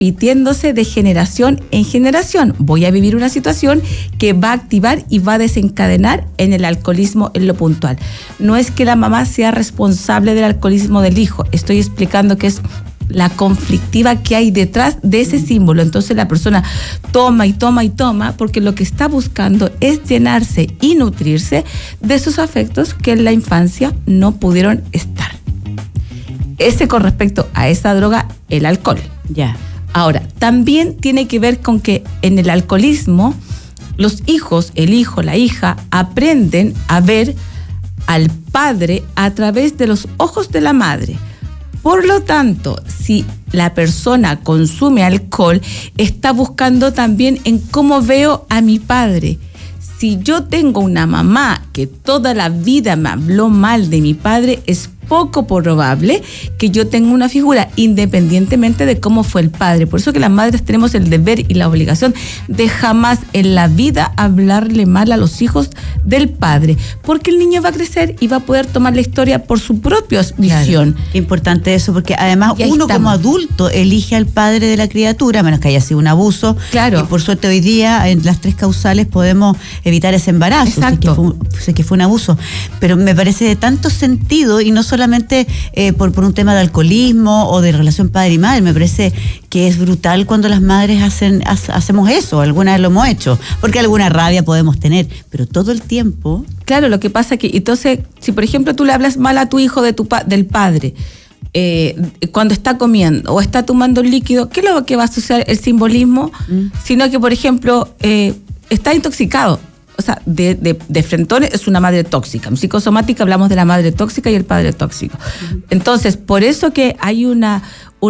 repitiéndose de generación en generación. Voy a vivir una situación que va a activar y va a desencadenar en el alcoholismo en lo puntual. No es que la mamá sea responsable del alcoholismo del hijo, estoy explicando que es la conflictiva que hay detrás de ese símbolo. Entonces la persona toma y toma y toma porque lo que está buscando es llenarse y nutrirse de esos afectos que en la infancia no pudieron estar. Ese con respecto a esa droga, el alcohol. Ya. Ahora, también tiene que ver con que en el alcoholismo los hijos, el hijo, la hija, aprenden a ver al padre a través de los ojos de la madre. Por lo tanto, si la persona consume alcohol, está buscando también en cómo veo a mi padre. Si yo tengo una mamá que toda la vida me habló mal de mi padre, es poco probable que yo tenga una figura, independientemente de cómo fue el padre. Por eso que las madres tenemos el deber y la obligación de jamás en la vida hablarle mal a los hijos del padre, porque el niño va a crecer y va a poder tomar la historia por su propia visión. Claro, importante eso, porque además uno como adulto elige al padre de la criatura, a menos que haya sido un abuso. Claro. Y por suerte hoy día en las 3 causales podemos evitar ese embarazo. Exacto. Si que fue un abuso. Pero me parece de tanto sentido, y no solamente por un tema de alcoholismo o de relación padre y madre. Me parece que es brutal cuando las madres hacemos eso. Algunas lo hemos hecho, porque alguna rabia podemos tener, pero todo el tiempo. Claro, lo que pasa que, entonces, si por ejemplo tú le hablas mal a tu hijo del padre, cuando está comiendo o está tomando un líquido, ¿qué es lo que va a asociar el simbolismo? Sino que, por ejemplo, está intoxicado. O sea, de frentón es una madre tóxica. En psicosomática hablamos de la madre tóxica y el padre tóxico. Entonces, por eso que hay una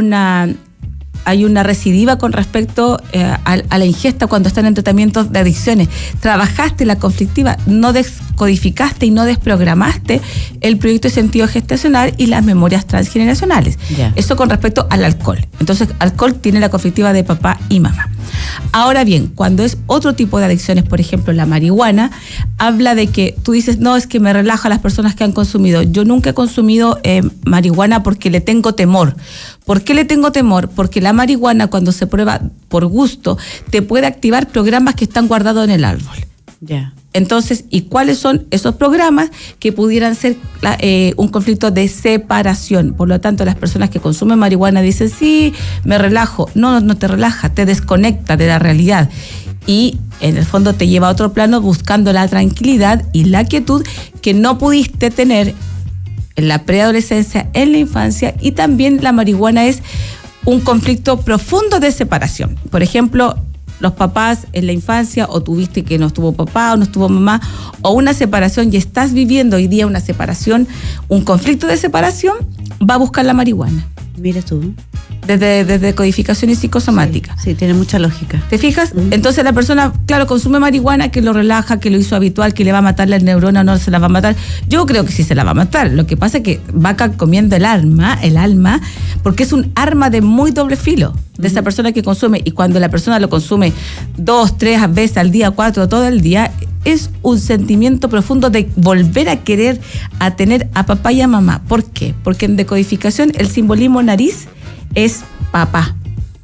recidiva con respecto a la ingesta cuando están en tratamientos de adicciones. Trabajaste la conflictiva, no descodificaste y no desprogramaste el proyecto de sentido gestacional y las memorias transgeneracionales. Yeah. Eso con respecto al alcohol. Entonces, alcohol tiene la conflictiva de papá y mamá. Ahora bien, cuando es otro tipo de adicciones, por ejemplo, la marihuana, habla de que tú dices, no, es que me relaja a las personas que han consumido. Yo nunca he consumido marihuana porque le tengo temor. ¿Por qué le tengo temor? Porque la marihuana, cuando se prueba por gusto, te puede activar programas que están guardados en el árbol. Yeah. Entonces, ¿y cuáles son esos programas que pudieran ser un conflicto de separación? Por lo tanto, las personas que consumen marihuana dicen, sí, me relajo. No te relaja, te desconecta de la realidad. Y en el fondo te lleva a otro plano buscando la tranquilidad y la quietud que no pudiste tener en la preadolescencia, en la infancia, y también la marihuana es un conflicto profundo de separación. Por ejemplo, los papás en la infancia, o tuviste que no estuvo papá o no estuvo mamá, o una separación y estás viviendo hoy día una separación, un conflicto de separación, va a buscar la marihuana. Mira tú. Desde codificación y psicosomática. Sí, tiene mucha lógica. ¿Te fijas? Entonces la persona, claro, consume marihuana, que lo relaja, que lo hizo habitual, que le va a matar la neurona o no se la va a matar. Yo creo que sí se la va a matar. Lo que pasa es que va comiendo el alma, porque es un arma de muy doble filo de esa persona que consume. Y cuando la persona lo consume 2, 3 veces al día, 4, todo el día, es un sentimiento profundo de volver a querer a tener a papá y a mamá. ¿Por qué? Porque en decodificación el simbolismo nariz es papá,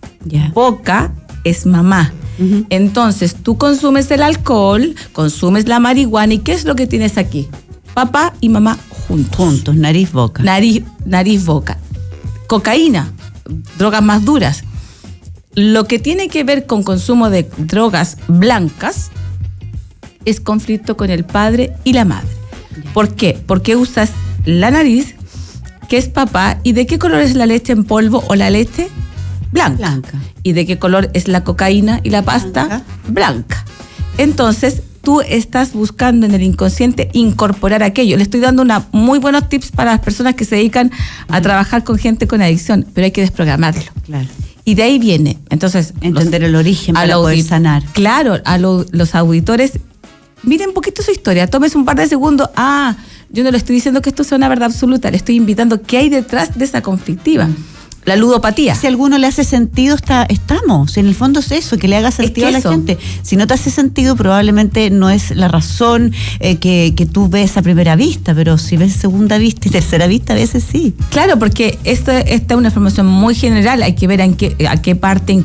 boca es mamá. Entonces tú consumes el alcohol, consumes la marihuana, ¿y qué es lo que tienes aquí? Papá y mamá juntos, nariz, boca. Nariz, boca. Cocaína, drogas más duras. Lo que tiene que ver con consumo de drogas blancas es conflicto con el padre y la madre. ¿Por qué? Porque usas la nariz, que es papá, ¿y de qué color es la leche en polvo o la leche? Blanca. ¿Y de qué color es la cocaína y la pasta? Blanca. Entonces, tú estás buscando en el inconsciente incorporar aquello. Le estoy dando muy buenos tips para las personas que se dedican a trabajar con gente con adicción, pero hay que desprogramarlo. Claro. Y de ahí viene. Entonces, entender el origen para poder sanar. Claro, a los auditores, miren un poquito su historia, tómese un par de segundos. Yo no le estoy diciendo que esto sea una verdad absoluta, le estoy invitando qué hay detrás de esa conflictiva. la ludopatía. Si a alguno le hace sentido, estamos. Si en el fondo es eso, que le haga sentido a la gente. Si no te hace sentido, probablemente no es la razón que tú ves a primera vista, pero si ves segunda vista y tercera vista, a veces sí. Claro, porque esta es una información muy general, hay que ver a qué parte,